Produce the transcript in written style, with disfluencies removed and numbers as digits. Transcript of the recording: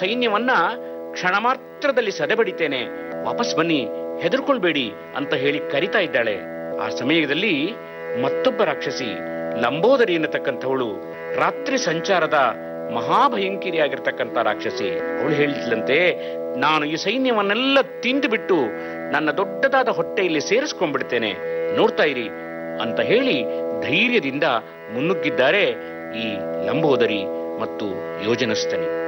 ಸೈನ್ಯವನ್ನ ಕ್ಷಣ ಮಾತ್ರದಲ್ಲಿ ಸದೆಬಡಿತೇನೆ, ವಾಪಸ್ ಬನ್ನಿ, ಹೆದರ್ಕೊಳ್ಬೇಡಿ ಅಂತ ಹೇಳಿ ಕರಿತಾ ಇದ್ದಾಳೆ. ಆ ಸಮಯದಲ್ಲಿ ಮತ್ತೊಬ್ಬ ರಾಕ್ಷಸಿ ಲಂಬೋದರಿ ಎನ್ನತಕ್ಕಂಥವಳು, ರಾತ್ರಿ ಸಂಚಾರದ ಮಹಾಭಯಂಕರಿಯಾಗಿರ್ತಕ್ಕಂಥ ರಾಕ್ಷಸಿ. ಅವಳು ಹೇಳಿದ್ಲಂತೆ, ನಾನು ಈ ಸೈನ್ಯವನ್ನೆಲ್ಲ ತಿಂದು ಬಿಟ್ಟು ನನ್ನ ದೊಡ್ಡದಾದ ಹೊಟ್ಟೆಯಲ್ಲಿ ಸೇರಿಸ್ಕೊಂಡ್ಬಿಡ್ತೇನೆ, ನೋಡ್ತಾ ಇರಿ ಅಂತ ಹೇಳಿ ಧೈರ್ಯದಿಂದ ಮುನ್ನುಗ್ಗಿದ್ದಾರೆ ಈ ಲಂಬೋದರಿ ಮತ್ತು ಯೋಜನಸ್ಥನಿ.